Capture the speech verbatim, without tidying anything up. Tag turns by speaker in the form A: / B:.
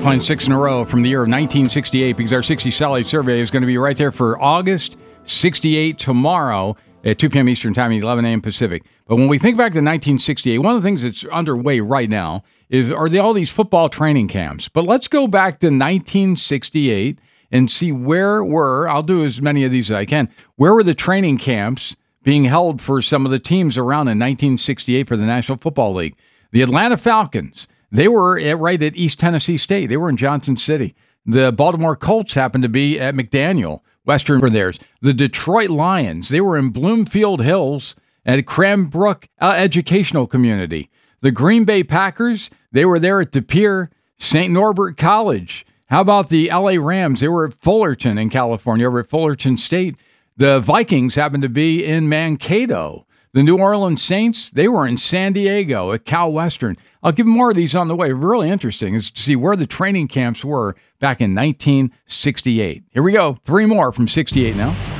A: playing six in a row from the year of nineteen sixty-eight because our sixty Satellite Survey is going to be right there for August sixty-eight tomorrow at two p.m. Eastern Time, eleven a.m. Pacific. But when we think back to nineteen sixty-eight, one of the things that's underway right now is are the, all these football training camps. But let's go back to nineteen sixty-eight and see where were, I'll do as many of these as I can, where were the training camps being held for some of the teams around in nineteen sixty-eight for the National Football League. The Atlanta Falcons, they were at, right at East Tennessee State. They were in Johnson City. The Baltimore Colts happened to be at McDaniel, Western for theirs. The Detroit Lions, they were in Bloomfield Hills at Cranbrook Educational Community. The Green Bay Packers, they were there at De Pere, Saint Norbert College. How about the L A Rams? They were at Fullerton in California, over at Fullerton State. The Vikings happened to be in Mankato. The New Orleans Saints, they were in San Diego at Cal Western. I'll give more of these on the way. Really interesting is to see where the training camps were back in nineteen sixty-eight. Here we go. Three more from sixty-eight now.